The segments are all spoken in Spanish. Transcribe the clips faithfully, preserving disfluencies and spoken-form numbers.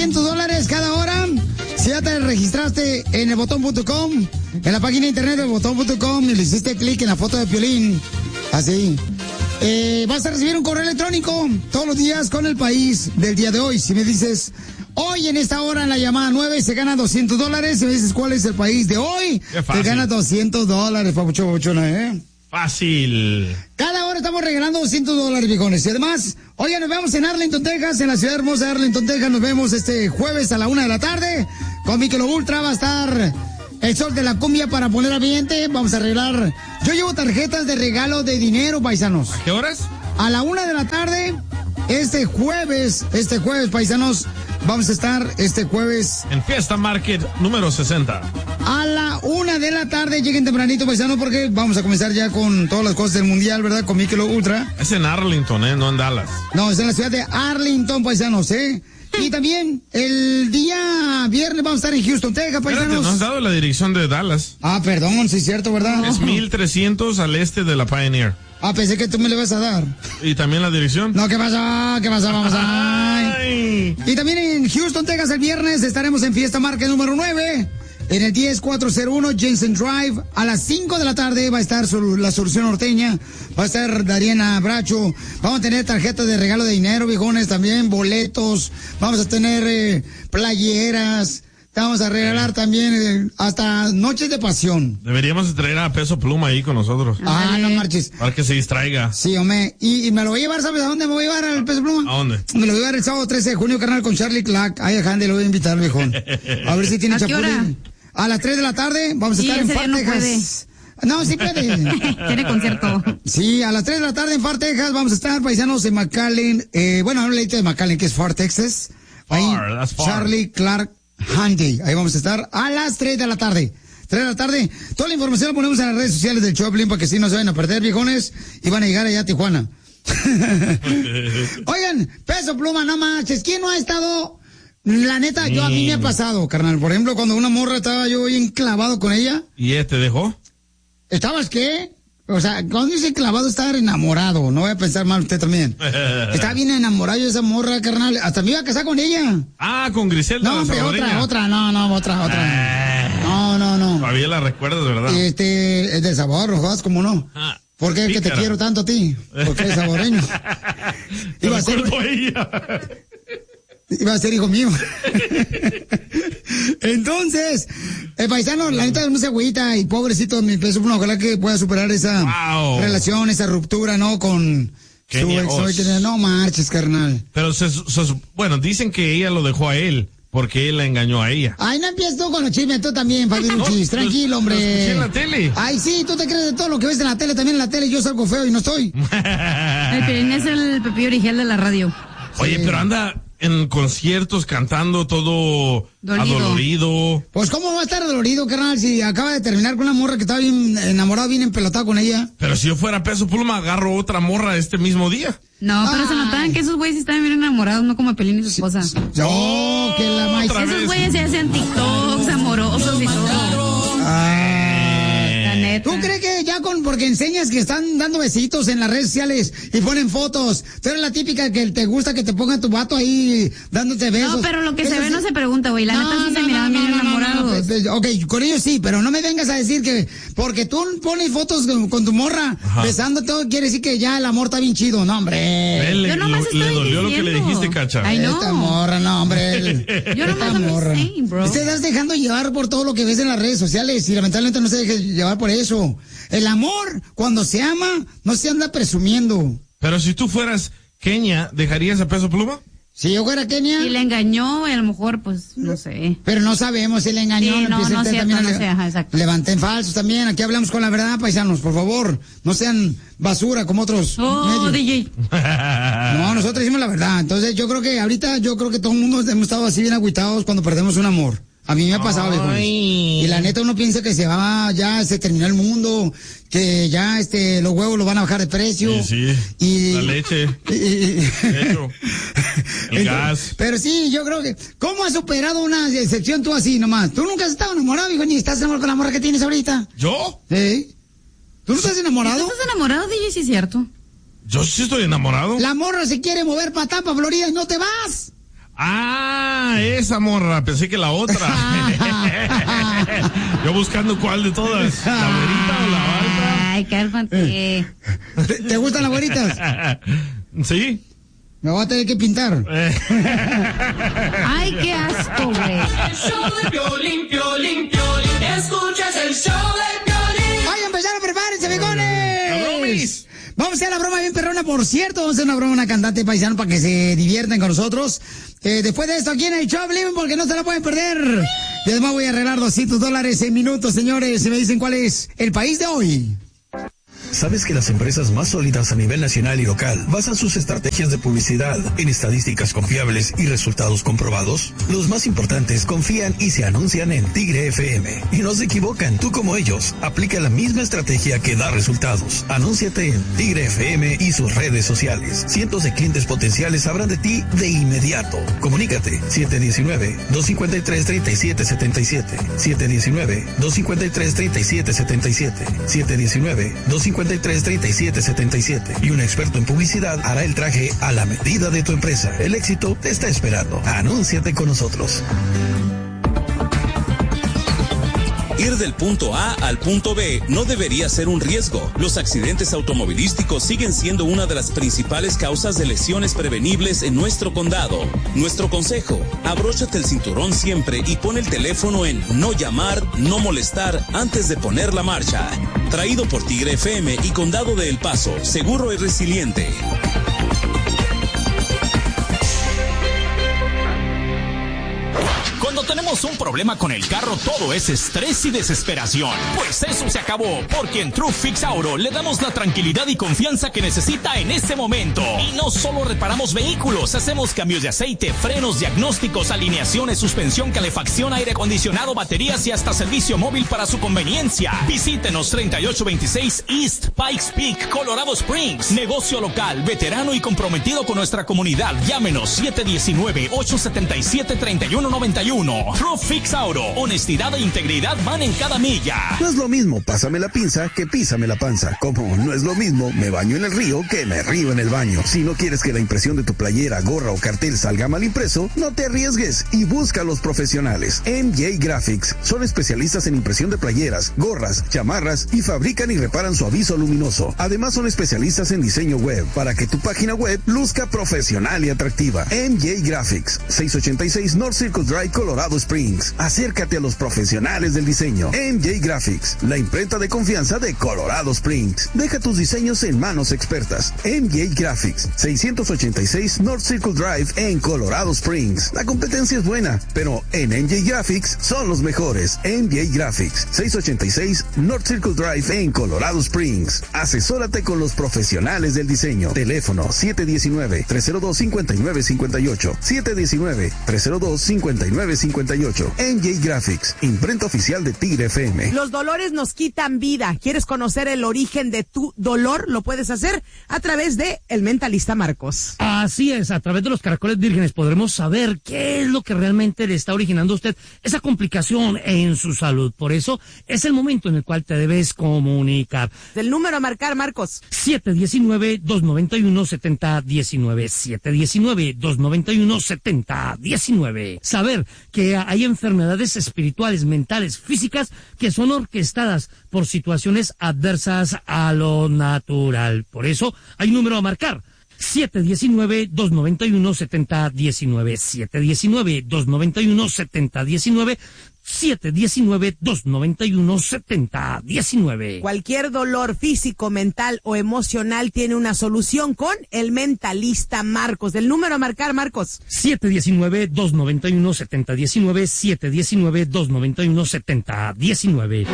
doscientos dólares cada hora. Si ya te registraste en el botón punto com, en la página de internet del botón punto com y le hiciste clic en la foto de Piolín, así, eh, vas a recibir un correo electrónico todos los días con el país del día de hoy. Si me dices, hoy en esta hora en la llamada nueve se gana doscientos dólares, si me dices cuál es el país de hoy, te ganas doscientos dólares, papucho, papuchona, ¿eh? Fácil. Cada hora estamos regalando doscientos dólares, viejones. Y además, oigan, nos vemos en Arlington, Texas, en la ciudad hermosa de Arlington, Texas. Nos vemos este jueves a la una de la tarde. Con Michelob Ultra va a estar el sol de la cumbia para poner ambiente. Vamos a arreglar. Yo llevo tarjetas de regalo de dinero, paisanos. ¿A qué horas? A la una de la tarde, este jueves, este jueves, paisanos, vamos a estar este jueves en Fiesta Market número sesenta. A la una de la tarde, lleguen tempranito, paisanos, porque vamos a comenzar ya con todas las cosas del mundial, ¿verdad? Con Michelob Ultra. Es en Arlington, ¿eh? No en Dallas. No, es en la ciudad de Arlington, paisanos, ¿eh? Y también el día viernes vamos a estar en Houston, Texas, paisanos. Espérate, no has dado la dirección de Dallas. Ah, perdón, sí es cierto, ¿verdad? Es mil trescientos al este de la Pioneer. Ah, pensé que tú me le vas a dar. ¿Y también la dirección? No, ¿qué pasa? ¿Qué pasa? Vamos a... Ay. Y también en Houston, Texas, el viernes estaremos en Fiesta Market número nueve. En el diez cuatrocientos uno Jensen Drive, a las cinco de la tarde va a estar la Solución Norteña, va a estar Dariana Bracho, vamos a tener tarjetas de regalo de dinero, viejones, también boletos, vamos a tener eh, playeras, vamos a regalar eh. también eh, hasta noches de pasión. Deberíamos traer a Peso Pluma ahí con nosotros. Ah, no marches. Para que se distraiga. Sí, hombre, y, y me lo voy a llevar, ¿sabes a dónde me voy a llevar al Peso Pluma? ¿A dónde? Me lo voy a llevar el sábado trece de junio, carnal, con Charlie Clark, ahí a Handy lo voy a invitar, viejón. A ver si tiene chapulín. A las tres de la tarde vamos a sí, estar en Far, no Texas. Puede. No, sí puede. Tiene concierto. Sí, a las tres de la tarde en Far, Texas vamos a estar, paisanos, en McAllen. Eh, bueno, no le de McAllen, que es Far, Texas. Ahí, far, that's far. Charlie Clark Handy. Ahí vamos a estar a las tres de la tarde. tres de la tarde. Toda la información la ponemos en las redes sociales del Choplin para que sí no se vayan a perder, viejones. Y van a llegar allá a Tijuana. Oigan, Peso Pluma, no manches. ¿Quién no ha estado... La neta, yo a mí me ha pasado, carnal. Por ejemplo, cuando una morra estaba yo bien clavado con ella. ¿Y él te dejó? ¿Estabas qué? O sea, cuando dice clavado, estar enamorado. No voy a pensar mal usted también. Estaba bien enamorado yo de esa morra, carnal. Hasta me iba a casar con ella. Ah, con Griselda. No, pero otra, otra, no, no, otra, otra. Eh, no, no, no. Todavía la recuerdas, ¿verdad? Este, es de sabor, ¿no jodas? ¿Cómo no? Ah, ¿por qué es que te quiero tanto a ti? Porque eres saboreño. Iba a ser... ella. Iba a ser hijo mío. Entonces, el paisano, la neta, no se agüita y pobrecito mi Peso Pluma, ojalá que pueda superar esa wow. relación, esa ruptura, ¿no? Con Kenia su ex. Oh. No marches, carnal. Pero, se, se, bueno, dicen que ella lo dejó a él porque él la engañó a ella. Ay, no empieces tú con los chismes, tú también, Fabiruchis. No, tranquilo, hombre. Lo escuché en la tele. Ay, sí, tú te crees de todo lo que ves en la tele, también en la tele yo salgo feo y no estoy. El Piolín es el Pepillo Origel de la radio. Oye, sí. Pero anda en conciertos cantando todo Dolido. adolorido. Pues cómo va a estar dolorido, carnal, si acaba de terminar con una morra que estaba bien enamorado, bien empelotado con ella. Pero si yo fuera Peso Pluma, agarro otra morra este mismo día. No, pero Ay. se notaban que esos güeyes estaban bien enamorados, no como Pelín y su esposa. Sí, sí. Oh, que la maíz. Esos güeyes se hacen TikToks amorosos y todo. Ay. ¿Tú crees que ya con, porque enseñas que están dando besitos en las redes sociales y ponen fotos, tú eres la típica que te gusta que te ponga tu vato ahí dándote besos? No, pero lo que Eso se ve sí. no se pregunta, güey, la no, neta sí no, se miraban no, bien no, enamorados. No, no, no. Ok, con ellos sí, pero no me vengas a decir que porque tú pones fotos con, con tu morra Ajá. besándote, quiere decir que ya el amor está bien chido, no, hombre. Él, Yo nomás lo, estoy le dolió diciendo. lo que le dijiste, Cacha. Ay, no. Esta morra, no, hombre. Yo nomás morra. Saying, bro. Te estás dejando llevar por todo lo que ves en las redes sociales y lamentablemente no se deje llevar por eso. El amor, cuando se ama, no se anda presumiendo. Pero si tú fueras Kenia, ¿dejarías a Peso Pluma? Si yo fuera Kenia. Si le engañó, a lo mejor, pues, no sé. Pero no sabemos si le engañó. Sí, no, no, cierto, también no le, sé, ajá, exacto. Levanten falsos también. Aquí hablamos con la verdad, paisanos, por favor. No sean basura como otros Oh, medios. D J. No, nosotros decimos la verdad. Entonces yo creo que ahorita, yo creo que todo el mundo hemos estado así bien agüitados cuando perdemos un amor. A mí me ha pasado, viejo. Y la neta uno piensa que se va, ya se terminó el mundo, que ya este los huevos los van a bajar de precio. Sí, sí. Y la leche. Y, y, Hecho. El Entonces, gas. Pero sí, yo creo que ¿cómo has superado una decepción tú así nomás? Tú nunca has estado enamorado, hijo, ni estás enamorado con la morra que tienes ahorita. ¿Yo? ¿Sí? ¿Tú no estás enamorado? ¿Tú estás enamorado, D J? Sí, es cierto. Yo sí estoy enamorado. La morra se quiere mover para Tampa, Florida, y no te vas. Ah, esa morra, pensé que la otra. Yo buscando cuál de todas, la güerita o la alta. Ay, cálmate. ¿Te, ¿Te gustan las güeritas? Sí. Me voy a tener que pintar. Ay, qué asco, güey. El show de Piolín, Piolín, Piolín. Escuchas el show de Piolín. ¡Vaya a empezar! ¡Prepárense, bigones! Vamos a hacer la broma bien perrona, por cierto. Vamos a hacer una broma a una cantante paisano para que se diviertan con nosotros. Eh, después de esto, aquí en el show, Living, porque no se la pueden perder. Y además voy a arreglar doscientos dólares en minutos, señores. Y me dicen cuál es el país de hoy. ¿Sabes que las empresas más sólidas a nivel nacional y local basan sus estrategias de publicidad en estadísticas confiables y resultados comprobados? Los más importantes confían y se anuncian en Tigre F M. Y no se equivocan, tú como ellos, aplica la misma estrategia que da resultados. Anúnciate en Tigre F M y sus redes sociales. Cientos de clientes potenciales sabrán de ti de inmediato. Comunícate siete uno nueve, dos cinco tres, tres siete siete siete, siete uno nueve, dos cinco tres, tres siete siete siete, siete uno nueve, dos cinco tres, tres siete siete siete y un experto en publicidad hará el traje a la medida de tu empresa. El éxito te está esperando. Anúnciate con nosotros. Ir del punto A al punto B no debería ser un riesgo. Los accidentes automovilísticos siguen siendo una de las principales causas de lesiones prevenibles en nuestro condado. Nuestro consejo: abróchate el cinturón siempre y pon el teléfono en no llamar, no molestar antes de poner la marcha. Traído por Tigre F M y Condado de El Paso, seguro y resiliente. Cuando tenemos un problema con el carro, todo es estrés y desesperación. Pues eso se acabó, porque en True Fix Auto le damos la tranquilidad y confianza que necesita en este momento. Y no solo reparamos vehículos, hacemos cambios de aceite, frenos, diagnósticos, alineaciones, suspensión, calefacción, aire acondicionado, baterías y hasta servicio móvil para su conveniencia. Visítenos treinta y ocho veintiséis East Pikes Peak, Colorado Springs. Negocio local, veterano y comprometido con nuestra comunidad. Llámenos siete uno nueve, ocho siete siete, tres uno nueve uno. True Fix Auto, honestidad e integridad van en cada milla. No es lo mismo pásame la pinza que písame la panza. Como no es lo mismo me baño en el río que me río en el baño. Si no quieres que la impresión de tu playera, gorra o cartel salga mal impreso, no te arriesgues y busca a los profesionales. M J Graphics son especialistas en impresión de playeras, gorras, chamarras y fabrican y reparan su aviso luminoso. Además son especialistas en diseño web para que tu página web luzca profesional y atractiva. M J Graphics, seiscientos ochenta y seis North Circle Drive, Colorado Springs. Acércate a los profesionales del diseño. M J Graphics, la imprenta de confianza de Colorado Springs. Deja tus diseños en manos expertas. M J Graphics, seiscientos ochenta y seis North Circle Drive en Colorado Springs. La competencia es buena, pero en M J Graphics son los mejores. M J Graphics, seiscientos ochenta y seis North Circle Drive en Colorado Springs. Asesórate con los profesionales del diseño. Teléfono siete uno nueve, tres cero dos, cinco nueve cinco ocho, siete uno nueve, tres cero dos, cinco nueve cinco ocho. M J Graphics, imprenta oficial de Tigre F M. Los dolores nos quitan vida. ¿Quieres conocer el origen de tu dolor? Lo puedes hacer a través de El Mentalista Marcos. Así es, a través de los caracoles vírgenes podremos saber qué es lo que realmente le está originando a usted esa complicación en su salud. Por eso es el momento en el cual te debes comunicar. Del número a marcar, Marcos. siete uno nueve, dos nueve uno, siete cero uno nueve. siete uno nueve, dos nueve uno, siete cero uno nueve. Saber que hay enfermedades espirituales, mentales, físicas que son orquestadas por situaciones adversas a lo natural. Por eso hay un número a marcar. siete uno nueve, dos nueve uno, siete cero uno nueve. siete uno nueve, dos nueve uno, siete cero uno nueve. siete uno nueve, dos nueve uno, siete cero uno nueve. Cualquier dolor físico, mental o emocional tiene una solución con El Mentalista Marcos. Del número a marcar, Marcos. siete uno nueve, dos nueve uno, siete cero uno nueve. siete uno nueve, dos nueve uno, siete cero uno nueve.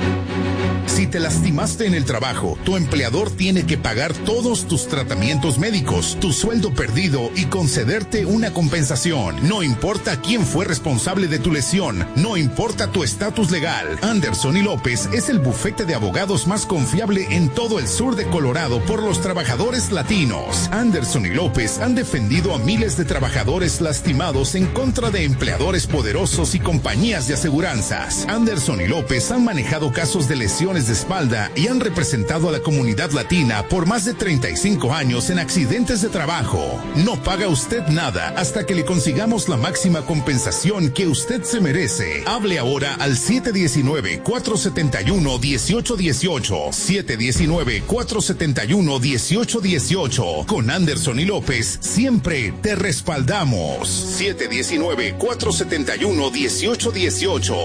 Si te lastimaste en el trabajo, tu empleador tiene que pagar todos tus tratamientos médicos, tu sueldo perdido y concederte una compensación. No importa quién fue responsable de tu lesión, no importa tu estatus legal. Anderson y López es el bufete de abogados más confiable en todo el sur de Colorado por los trabajadores latinos. Anderson y López han defendido a miles de trabajadores lastimados en contra de empleadores poderosos y compañías de aseguranzas. Anderson y López han manejado casos de lesiones de espalda y han representado a la comunidad latina por más de treinta y cinco años en accidentes de trabajo. No paga usted nada hasta que le consigamos la máxima compensación que usted se merece. Hable ahora al siete uno nueve, cuatro siete uno, uno ocho uno ocho. siete uno nueve, cuatro siete uno, uno ocho uno ocho. Con Anderson y López siempre te respaldamos. siete uno nueve, cuatro siete uno, uno ocho uno ocho.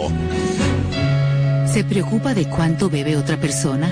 ¿Se preocupa de cuánto bebe otra persona?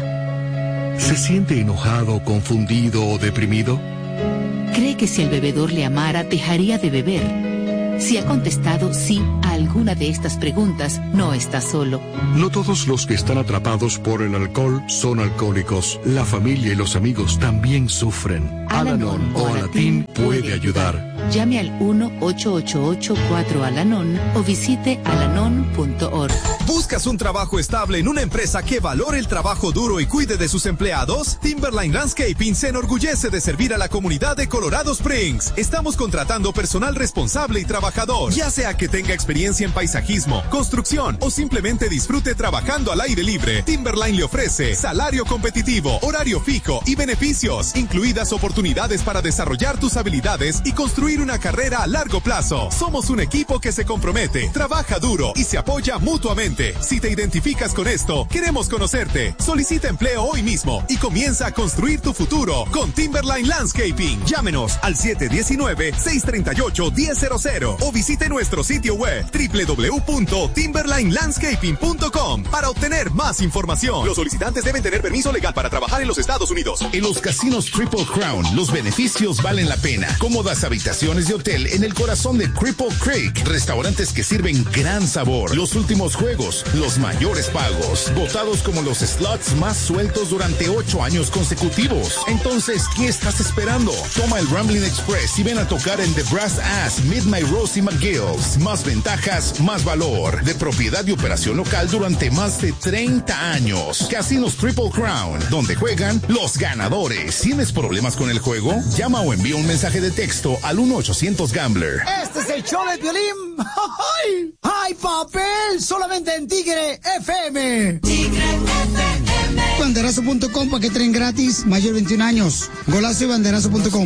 ¿Se siente enojado, confundido o deprimido? ¿Cree que si el bebedor le amara, dejaría de beber? Si ha contestado sí a alguna de estas preguntas, no está solo. No todos los que están atrapados por el alcohol son alcohólicos. La familia y los amigos también sufren. Al-Anon o Alatín puede ayudar. Llame al uno ocho ocho ocho cuatro Al-Anon o visite alanon punto org. ¿Buscas un trabajo estable en una empresa que valore el trabajo duro y cuide de sus empleados? Timberline Landscaping se enorgullece de servir a la comunidad de Colorado Springs. Estamos contratando personal responsable y trabajador, ya sea que tenga experiencia en paisajismo, construcción o simplemente disfrute trabajando al aire libre. Timberline le ofrece salario competitivo, horario fijo y beneficios, incluidas oportunidades para desarrollar tus habilidades y construir una carrera a largo plazo. Somos un equipo que se compromete, trabaja duro y se apoya mutuamente. Si te identificas con esto, queremos conocerte. Solicita empleo hoy mismo y comienza a construir tu futuro con Timberline Landscaping. Llámenos al siete uno nueve, seis tres ocho, uno cero cero cero o visite nuestro sitio web doble u doble u doble u punto timberline landscaping punto com para obtener más información. Los solicitantes deben tener permiso legal para trabajar en los Estados Unidos. En los casinos Triple Crown, los beneficios valen la pena. Cómodas habitaciones de hotel en el corazón de Cripple Creek. Restaurantes que sirven gran sabor. Los últimos juegos, los mayores pagos. Votados como los slots más sueltos durante ocho años consecutivos. Entonces, ¿qué estás esperando? Toma el Rambling Express y ven a tocar en The Brass Ass, Midnight Rose y McGill's. Más ventajas, más valor. De propiedad y operación local durante más de treinta años. Casinos Triple Crown, donde juegan los ganadores. ¿Tienes problemas con el juego? Llama o envía un mensaje de texto al uno ochocientos Gambler. Este es el show de Piolín. ¡Ay! ¡Ay, papel! Solamente en Tigre F M. Tigre F M. Banderazo punto com para que traen gratis, mayor veintiún años. Golazo y banderazo punto com.